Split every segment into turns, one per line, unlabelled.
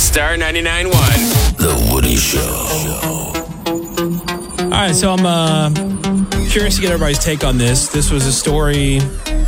Star 99.1.
The Woody Show.
All right, so I'm curious to get everybody's take on this. This was a story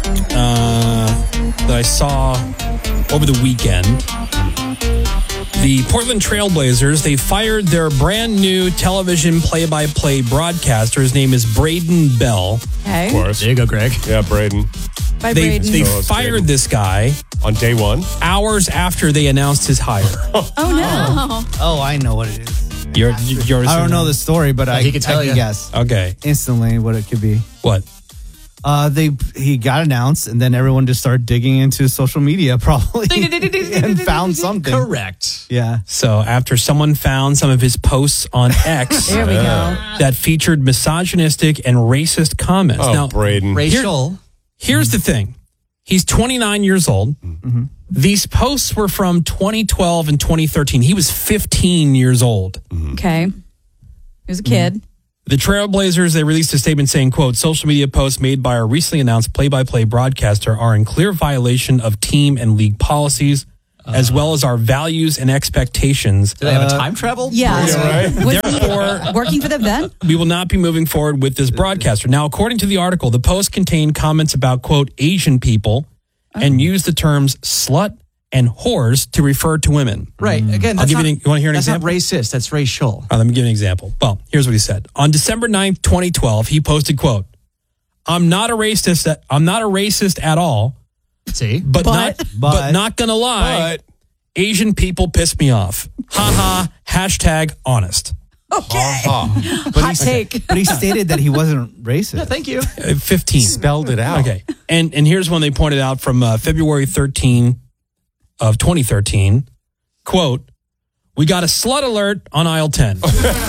that I saw over the weekend. The Portland Trailblazers, they fired their brand new television play-by-play broadcaster. His name is Braden Bell.
Okay.
Of course.
There you go, Greg.
Yeah, Braden.
By
They
Braden.
fired this guy
On day one.
hours after they announced his hire.
Oh, no.
Oh, I know what it is.
Yours.
I don't know the story, but I
he could tell
can
you.
guess
Okay.
instantly what it could be.
What?
He got announced, and then everyone just started digging into social media, probably, and found something.
Correct.
Yeah.
So after someone found some of his posts on X
There we go.
that featured misogynistic and racist comments.
Oh,
Now,
Braden.
Racial.
here's the thing. He's 29 years old.
Mm-hmm.
These posts were from 2012 and 2013. He was 15 years old.
Okay. He was a kid.
The Trailblazers, they released a statement saying, quote, social media posts made by our recently announced play-by-play broadcaster are in clear violation of team and league policies, as well as our values and expectations.
Do they have a time travel?
Yeah. Was
Therefore,
he working for them then?
we will not be moving forward with this broadcaster. Now, according to the article, the post contained comments about, quote, Asian people and used the terms slut and whores to refer to women.
Right. Again,
I'll
that's
give you
not,
you want to hear an
that's
example?
not racist. That's racial.
All right, let me give you an example. Well, here's what he said. On December 9th, 2012, he posted, quote, I'm not a racist at all,
See?
but not gonna lie,
But
Asian people piss me off. Ha ha, hashtag honest.
Okay.
uh-huh.
Hot take.
But he stated that he wasn't racist.
Yeah, thank you.
15.
spelled it out.
Okay. And here's one they pointed out from February 13 of 2013. Quote, we got a slut alert on aisle 10.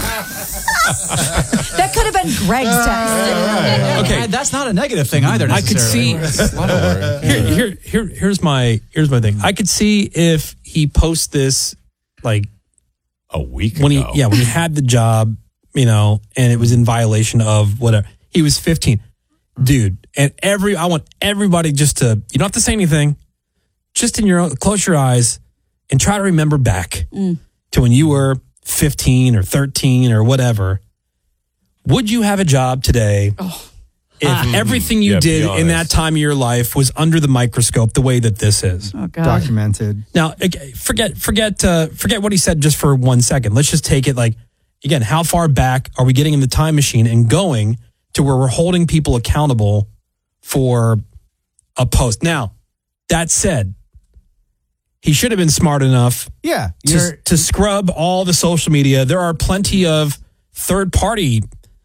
That could have been Greg's text.
Okay.
And that's not a negative thing either.
I could see here's my thing. I could see if he posts this like
A week
when
ago.
when he had the job, and it was in violation of whatever. He was 15. Dude, and I want everybody just to, you don't have to say anything. Just in your own, close your eyes and try to remember back to when you were 15 or 13 or whatever. Would you have a job today if everything you
Yeah, be
did in that
honest.
time of your life was under the microscope the way that this is?
Oh, God.
Documented.
Now, forget what he said just for 1 second. Let's just take it like, again, how far back are we getting in the time machine and going to where we're holding people accountable for a post? Now, that said, he should have been smart enough
Yeah.
to scrub all the social media. There are plenty of third-party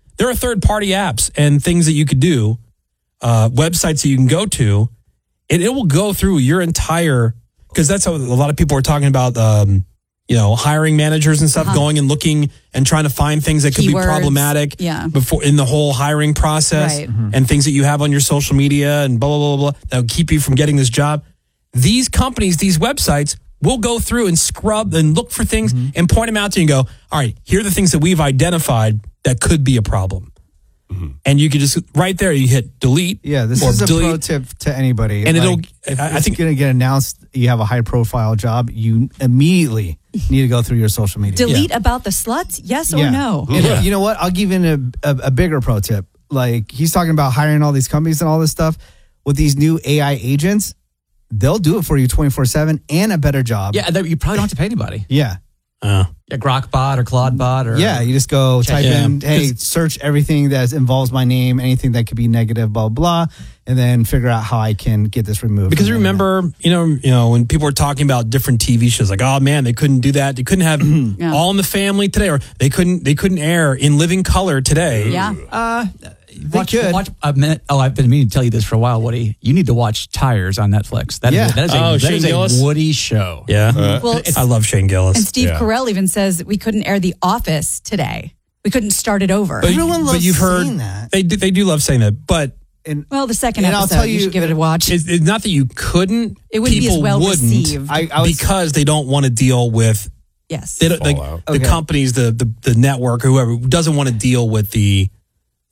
apps and things that you could do, websites that you can go to, and it will go through your entire, because that's how a lot of people are talking about, hiring managers and stuff, going and looking and trying to find things that could be
Keywords.
problematic before in the whole hiring process,
Right.
and things that you have on your social media and blah, blah, blah, blah, that will keep you from getting this job. These companies, these websites will go through and scrub and look for things and point them out to you and go, all right, here are the things that we've identified that could be a problem. And you can just, right there, you hit delete.
Yeah, this
or
is a pro
delete,
tip to anybody.
And it'll,
if
I
it's
think,
going to get announced you have a high profile job, you immediately need to go through your social media.
Delete about the sluts? Yes or no?
And you know what? I'll give you a bigger pro tip. Like, he's talking about hiring all these companies and all this stuff. With these new AI agents, they'll do it for you 24/7 and a better job.
Yeah, you probably don't have to pay anybody.
Yeah.
Yeah, Grokbot or Claudebot or
Yeah, you just go type in, hey,
'Cause-
search everything that involves my name, anything that could be negative, blah, blah, and then figure out how I can get this removed.
because
from
remember, when people were talking about different TV shows, like, oh man, they couldn't do that. They couldn't have All in the Family today, or they couldn't air In Living Color today.
Yeah.
Watch
could.
a minute. Oh, I've been meaning to tell you this for a while, Woody. You need to watch Tires on Netflix. That is
Shane Gillis?
a Woody show.
Yeah.
Well,
I love Shane Gillis.
and Steve
Yeah.
Carell even says that we couldn't air The Office today. We couldn't start it over.
Everyone loves
you've heard
saying that.
they do love saying that, but
well, the second
And I'll
episode,
tell
you
you-
should give it a watch.
it's not that you couldn't.
It wouldn't be as
people
well
wouldn't,
received.
I was,
because they don't want to deal with
Yes.
they don't, like,
Fallout.
the
Okay.
companies, the network, or whoever doesn't want to deal with the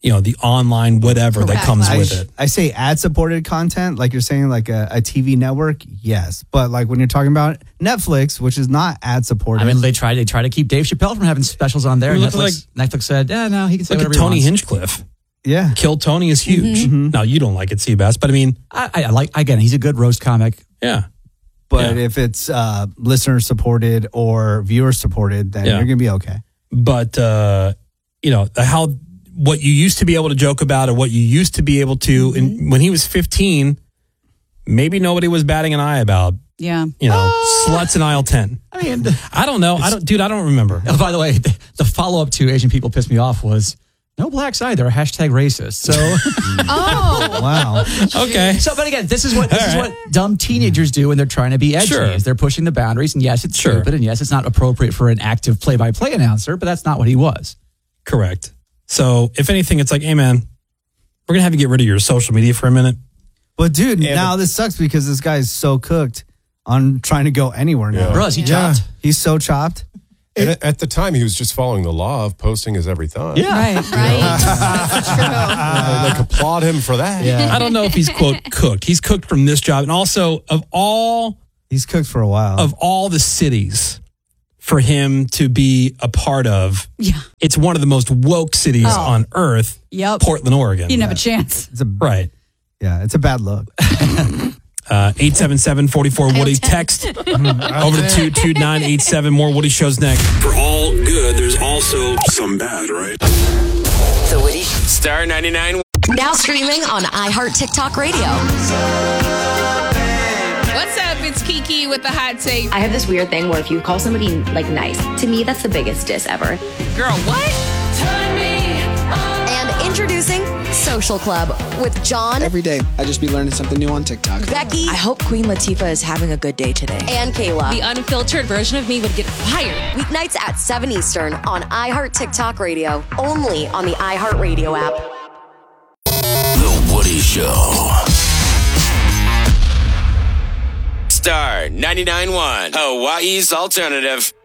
the online whatever that
Correct.
comes with it.
I say ad-supported content, like you're saying, like a TV network, yes. But like when you're talking about Netflix, which is not ad-supported.
I mean, they try to keep Dave Chappelle from having specials on there.
Look
Netflix said, yeah, no, he can say
Look at
whatever
Tony
he wants.
Hinchcliffe.
yeah.
Kill Tony is huge. Now, you don't like it, Seabass, but I mean,
I like, again, he's a good roast comic.
yeah.
But
Yeah.
if it's listener-supported or viewer-supported, then
Yeah.
you're going to be okay.
But, what you used to be able to joke about or what you used to be able to, and when he was 15, maybe nobody was batting an eye about,
Yeah.
sluts in aisle 10.
I mean,
I don't know. I don't remember.
oh, by the way, the follow-up to Asian people pissed me off was, no blacks either, hashtag racist. So,
Oh.
Wow.
Okay.
but again, this is what
right.
what dumb teenagers do when they're trying to be edgy.
Sure.
Is they're pushing the boundaries, and yes, it's
Sure.
stupid, and yes, it's not appropriate for an active play-by-play announcer, but that's not what he was.
Correct. So if anything, it's like, hey, man, we're going to have you get rid of your social media for a minute.
But dude, now this sucks because this guy's so cooked on trying to go anywhere now.
Yeah.
Bro, is he chopped?
He's so chopped.
And at the time, he was just following the law of posting his every thought.
Yeah.
Right. That's true.
Like, applaud him for that.
Yeah.
I don't know if he's, quote, cooked. He's cooked from this job. And also, of all
He's cooked for a while.
the cities for him to be a part of,
Yeah.
it's one of the most woke cities on earth,
Yep.
Portland, Oregon.
You didn't have a chance.
It's a
Right.
Yeah, it's a bad look.
877-44-WOODY. Text over to 22987. More Woody Shows next.
For all good, there's also some bad, right?
The Woody
Star 99.
now streaming on iHeart TikTok Radio.
What's up? It's Kiki with the hot take.
I have this weird thing where if you call somebody like nice, to me that's the biggest diss ever.
Girl, what?
And introducing Social Club with John,
Every day, I just be learning something new on TikTok.
Becky,
I hope Queen Latifah is having a good day today.
and Kayla.
The unfiltered version of me would get fired.
Weeknights at 7 Eastern on iHeart TikTok Radio. Only on the iHeart Radio app.
The Woody Show. Star 99.1. Hawaii's alternative.